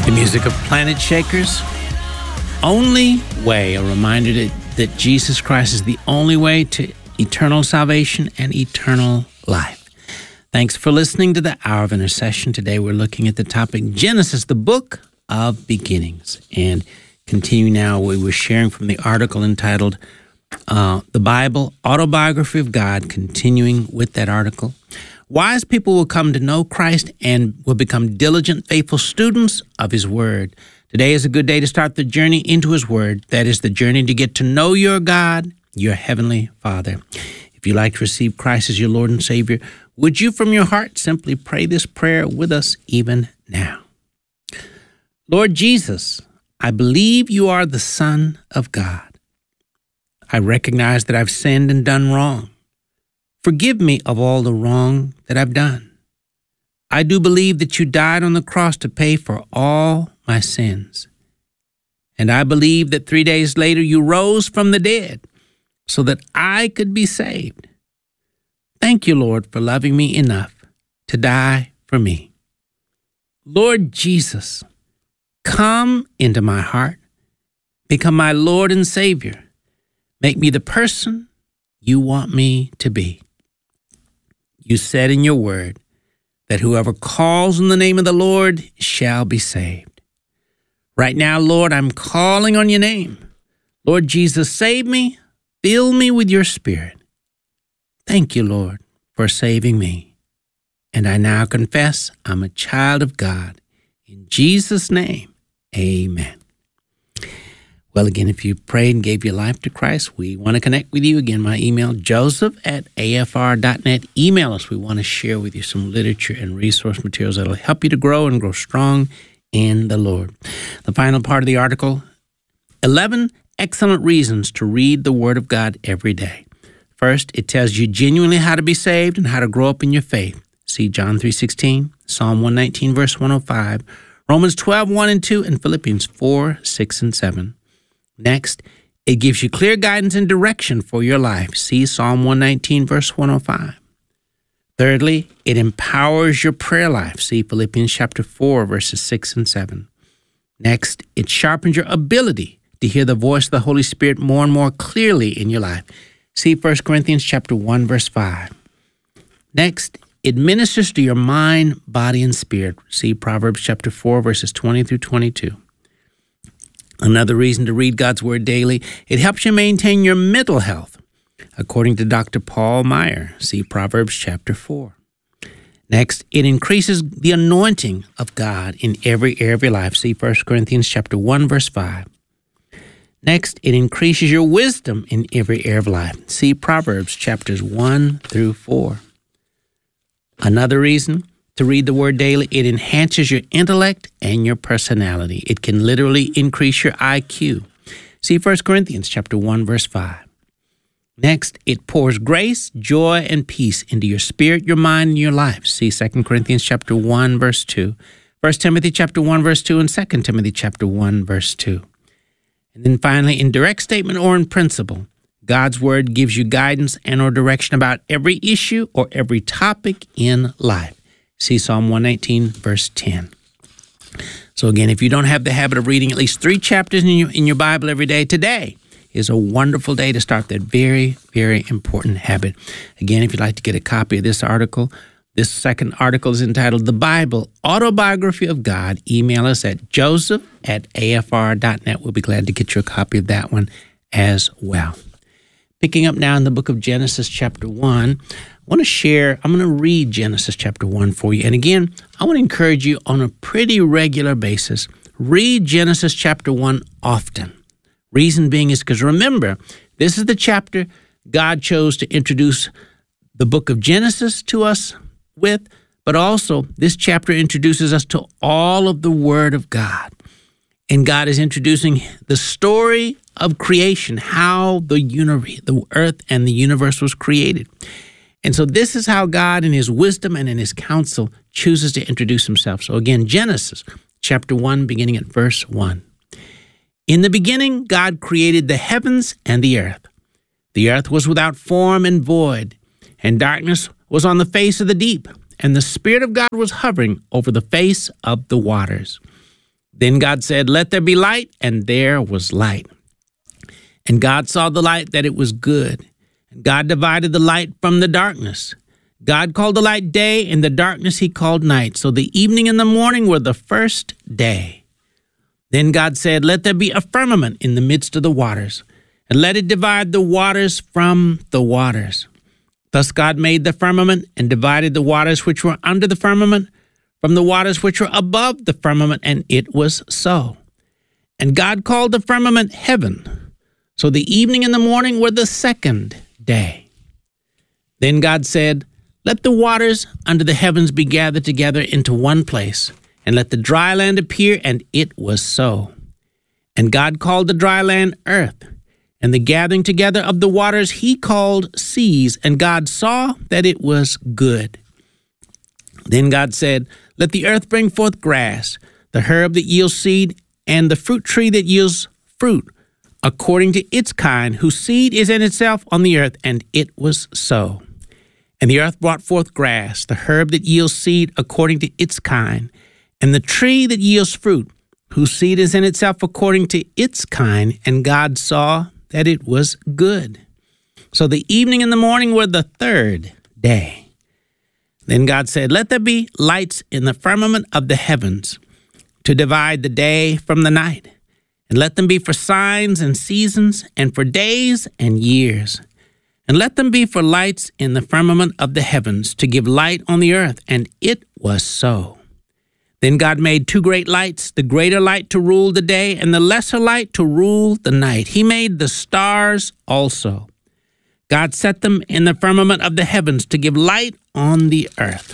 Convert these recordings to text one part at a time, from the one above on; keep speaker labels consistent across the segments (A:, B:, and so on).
A: The music of Planet Shakers. Only way, a reminder that Jesus Christ is the only way to eternal salvation and eternal life. Thanks for listening to the Hour of Intercession. Today we're looking at the topic Genesis, the book of beginnings. And continue now, we were sharing from the article entitled The Bible, Autobiography of God, continuing with that article. Wise people will come to know Christ and will become diligent, faithful students of His Word. Today is a good day to start the journey into His Word. That is the journey to get to know your God, your Heavenly Father. If you'd like to receive Christ as your Lord and Savior, would you from your heart simply pray this prayer with us even now? Lord Jesus, I believe you are the Son of God. I recognize that I've sinned and done wrong. Forgive me of all the wrong that I've done. I do believe that you died on the cross to pay for all my sins. And I believe that 3 days later you rose from the dead so that I could be saved. Thank you, Lord, for loving me enough to die for me. Lord Jesus, come into my heart, become my Lord and Savior. Make me the person you want me to be. You said in your word that whoever calls on the name of the Lord shall be saved. Right now, Lord, I'm calling on your name. Lord Jesus, save me, fill me with your Spirit. Thank you, Lord, for saving me. And I now confess I'm a child of God. In Jesus' name, amen. Well, again, if you prayed and gave your life to Christ, we want to connect with you. Again, my email, joseph@afr.net. Email us. We want to share with you some literature and resource materials that will help you to grow and grow strong in the Lord. The final part of the article, 11 excellent reasons to read the Word of God every day. First, it tells you genuinely how to be saved and how to grow up in your faith. See John 3:16, Psalm 119, verse 105, Romans 12, 1 and 2, and Philippians 4, 6 and 7. Next, it gives you clear guidance and direction for your life. See Psalm 119, verse 105. Thirdly, it empowers your prayer life. See Philippians chapter 4, verses 6 and 7. Next, it sharpens your ability to hear the voice of the Holy Spirit more and more clearly in your life. See 1 Corinthians chapter 1, verse 5. Next, it ministers to your mind, body, and spirit. See Proverbs chapter 4, verses 20 through 22. Another reason to read God's Word daily, it helps you maintain your mental health. According to Dr. Paul Meyer, see Proverbs chapter 4. Next, it increases the anointing of God in every area of your life. See 1 Corinthians chapter 1, verse 5. Next, it increases your wisdom in every area of life. See Proverbs chapters 1 through 4. Another reason to read the Word daily, it enhances your intellect and your personality. It can literally increase your IQ. See 1 Corinthians chapter 1, verse 5. Next, it pours grace, joy, and peace into your spirit, your mind, and your life. See 2 Corinthians chapter 1, verse 2, 1 Timothy chapter 1, verse 2, and 2 Timothy chapter 1, verse 2. And then finally, in direct statement or in principle, God's Word gives you guidance and or direction about every issue or every topic in life. See Psalm 119, verse 10. So again, if you don't have the habit of reading at least 3 chapters in your Bible every day, today is a wonderful day to start that very, very important habit. Again, if you'd like to get a copy of this article, this second article is entitled The Bible, Autobiography of God. Email us at joseph@afr.net. We'll be glad to get you a copy of that one as well. Picking up now in the book of Genesis chapter 1, I'm going to read Genesis chapter 1 for you. And again, I want to encourage you on a pretty regular basis, read Genesis chapter 1 often. Reason being is because remember, this is the chapter God chose to introduce the book of Genesis to us with, but also this chapter introduces us to all of the Word of God. And God is introducing the story of creation, how the earth and the universe was created. And so this is how God in His wisdom and in His counsel chooses to introduce Himself. So again, Genesis chapter 1, beginning at verse 1. In the beginning, God created the heavens and the earth. The earth was without form and void, and darkness was on the face of the deep, and the Spirit of God was hovering over the face of the waters. Then God said, "Let there be light," and there was light. And God saw the light that it was good. And God divided the light from the darkness. God called the light day, and the darkness he called night. So the evening and the morning were the first day. Then God said, "Let there be a firmament in the midst of the waters, and let it divide the waters from the waters." Thus God made the firmament and divided the waters which were under the firmament from the waters which were above the firmament, and it was so. And God called the firmament heaven. So the evening and the morning were the second day. Then God said, "Let the waters under the heavens be gathered together into one place, and let the dry land appear," and it was so. And God called the dry land earth, and the gathering together of the waters he called seas, and God saw that it was good. Then God said, "Let the earth bring forth grass, the herb that yields seed, and the fruit tree that yields fruit, according to its kind, whose seed is in itself on the earth," and it was so. And the earth brought forth grass, the herb that yields seed according to its kind, and the tree that yields fruit, whose seed is in itself according to its kind, and God saw that it was good. So the evening and the morning were the third day. Then God said, "Let there be lights in the firmament of the heavens, to divide the day from the night, and let them be for signs and seasons, and for days and years. And let them be for lights in the firmament of the heavens, to give light on the earth." And it was so. Then God made two great lights, the greater light to rule the day, and the lesser light to rule the night. He made the stars also. God set them in the firmament of the heavens to give light on the earth,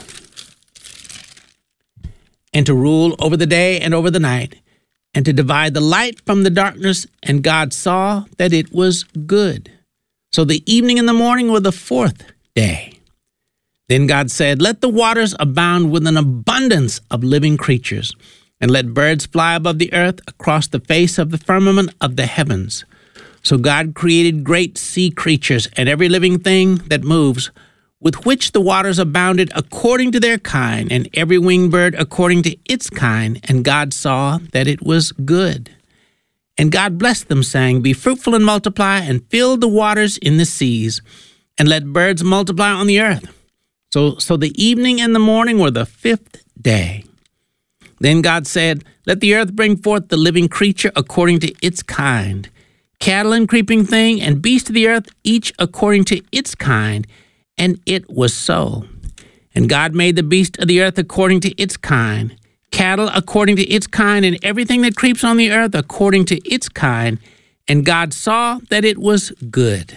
A: and to rule over the day and over the night, and to divide the light from the darkness. And God saw that it was good. So the evening and the morning were the fourth day. Then God said, "Let the waters abound with an abundance of living creatures, and let birds fly above the earth across the face of the firmament of the heavens." So God created great sea creatures and every living thing that moves, with which the waters abounded according to their kind, and every winged bird according to its kind. And God saw that it was good. And God blessed them, saying, "Be fruitful and multiply, and fill the waters in the seas, and let birds multiply on the earth." So the evening and the morning were the fifth day. Then God said, "Let the earth bring forth the living creature according to its kind, cattle and creeping thing, and beast of the earth, each according to its kind." And it was so. And God made the beast of the earth according to its kind, cattle according to its kind, and everything that creeps on the earth according to its kind. And God saw that it was good.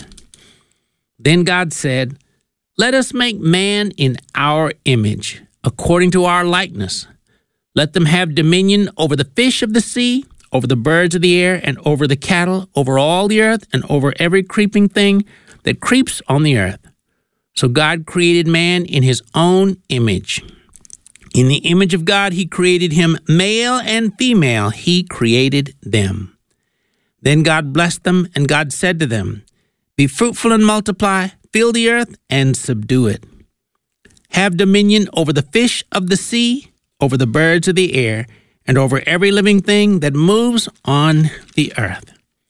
A: Then God said, "Let us make man in our image, according to our likeness. Let them have dominion over the fish of the sea, over the birds of the air, and over the cattle, over all the earth, and over every creeping thing that creeps on the earth." So God created man in his own image. In the image of God he created him, male and female he created them. Then God blessed them, and God said to them, "Be fruitful and multiply, fill the earth and subdue it. Have dominion over the fish of the sea, over the birds of the air, and over every living thing that moves on the earth."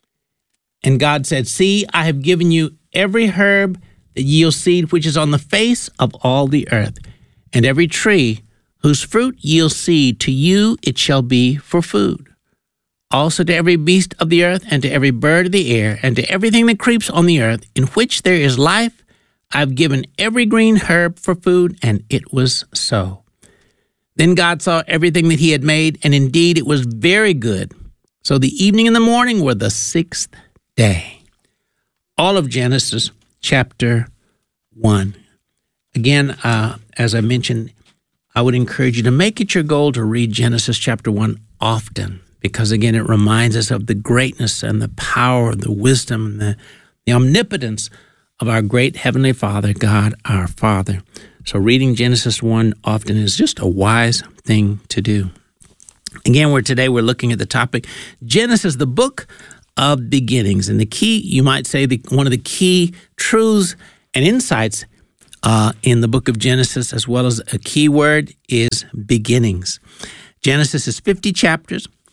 A: And God said, "See, I have given you every herb that yields seed which is on the face of all the earth, and every tree whose fruit yields seed, to you it shall be for food. Also to every beast of the earth, and to every bird of the air, and to everything that creeps on the earth, in which there is life, I have given every green herb for food." And it was so. Then God saw everything that he had made, and indeed it was very good. So the evening and the morning were the sixth day. All of Genesis chapter 1. Again, as I mentioned, I would encourage you to make it your goal to read Genesis chapter 1 often, because again, it reminds us of the greatness and the power, the wisdom, and the omnipotence of our great Heavenly Father, God our Father. So reading Genesis 1 often is just a wise thing to do. Again, today we're looking at the topic, Genesis, the book of beginnings. And the key, you might say, one of the key truths and insights in the book of Genesis, as well as a key word, is beginnings. Genesis is 50 chapters.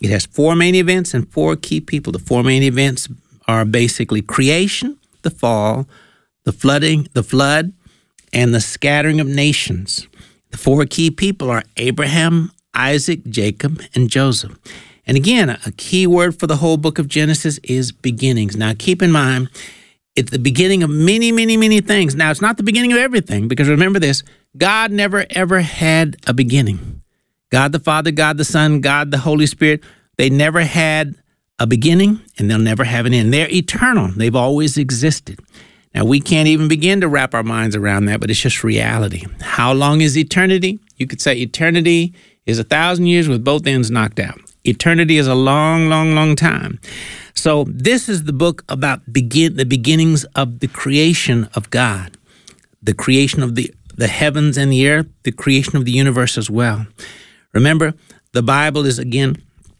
A: It has 4 main events and 4 key people. The 4 main events are basically creation, the fall, the flood, and the scattering of nations. The 4 key people are Abraham, Isaac, Jacob, and Joseph. And again, a key word for the whole book of Genesis is beginnings. Now, keep in mind, it's the beginning of many, many, many things. Now, it's not the beginning of everything, because remember this, God never, ever had a beginning. God the Father, God the Son, God the Holy Spirit, they never had a beginning, and they'll never have an end. They're eternal. They've always existed. Now, we can't even begin to wrap our minds around that, but it's just reality. How long is eternity? You could say eternity is 1,000 years with both ends knocked out. Eternity is a long, long, long time. So this is the book about the beginnings of the creation of God, the creation of the heavens and the earth, the creation of the universe as well. Remember, the Bible is, again,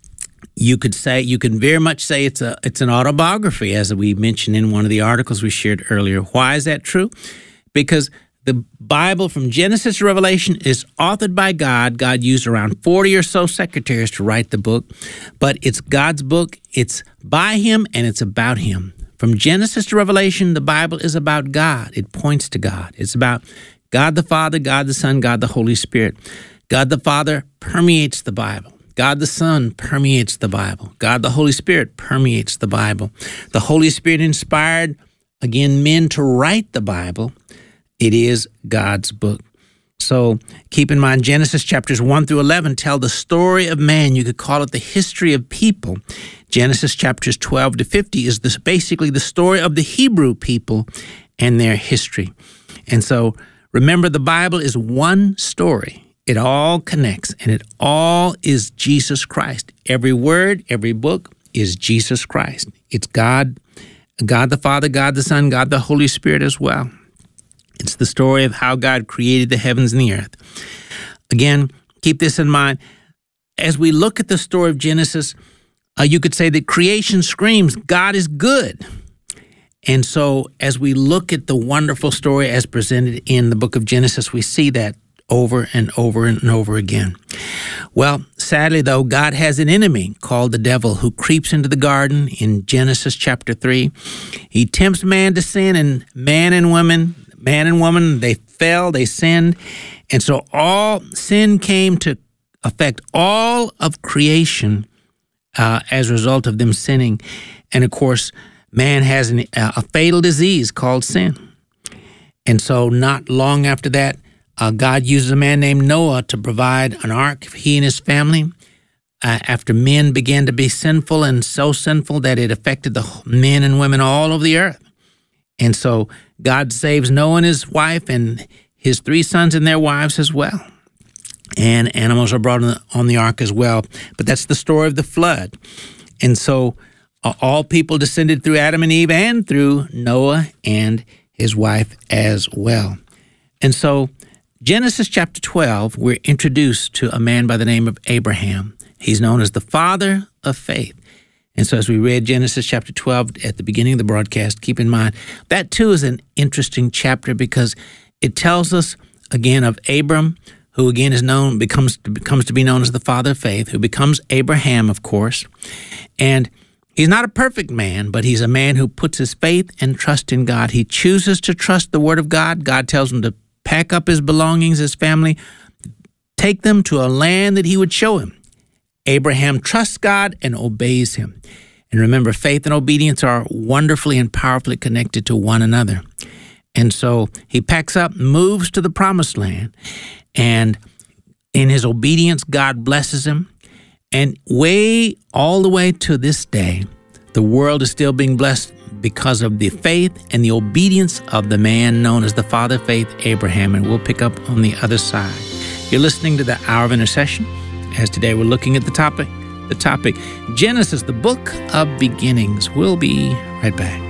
A: you can very much say it's an autobiography, as we mentioned in one of the articles we shared earlier. Why is that true? Because the Bible from Genesis to Revelation is authored by God. God used around 40 or so secretaries to write the book, but it's God's book. It's by Him and it's about Him. From Genesis to Revelation, the Bible is about God. It points to God. It's about God the Father, God the Son, God the Holy Spirit. God the Father permeates the Bible. God the Son permeates the Bible. God the Holy Spirit permeates the Bible. The Holy Spirit inspired, again, men to write the Bible. It is God's book. So keep in mind, Genesis chapters 1 through 11 tell the story of man. You could call it the history of people. Genesis chapters 12 to 50 is basically the story of the Hebrew people and their history. And so remember, the Bible is one story. It all connects, and it all is Jesus Christ. Every word, every book is Jesus Christ. It's God the Father, God the Son, God the Holy Spirit as well. It's the story of how God created the heavens and the earth. Again, keep this in mind. As we look at the story of Genesis, you could say that creation screams, God is good. And so as we look at the wonderful story as presented in the book of Genesis, we see that over and over and over again. Well, sadly, though, God has an enemy called the devil who creeps into the garden in Genesis chapter 3. He tempts man to sin, and man and woman, they fell, they sinned. And so all sin came to affect all of creation as a result of them sinning. And of course, man has a fatal disease called sin. And so not long after that, God uses a man named Noah to provide an ark for he and his family. After men began to be sinful, and so sinful that it affected the men and women all over the earth. And so God saves Noah and his wife and his 3 sons and their wives as well. And animals are brought on the ark as well. But that's the story of the flood. And so all people descended through Adam and Eve and through Noah and his wife as well. And so Genesis chapter 12, we're introduced to a man by the name of Abraham. He's known as the father of faith. And so as we read Genesis chapter 12 at the beginning of the broadcast, keep in mind, that too is an interesting chapter because it tells us, again, of Abram, who again is becomes to be known as the father of faith, who becomes Abraham, of course. And he's not a perfect man, but he's a man who puts his faith and trust in God. He chooses to trust the word of God. God tells him to pack up his belongings, his family, take them to a land that he would show him. Abraham trusts God and obeys him. And remember, faith and obedience are wonderfully and powerfully connected to one another. And so he packs up, moves to the promised land, and in his obedience, God blesses him. And all the way to this day, the world is still being blessed because of the faith and the obedience of the man known as the father of faith, Abraham. And we'll pick up on the other side. You're listening to the Hour of Intercession, as today we're looking at the topic, Genesis, the book of beginnings. We'll be right back.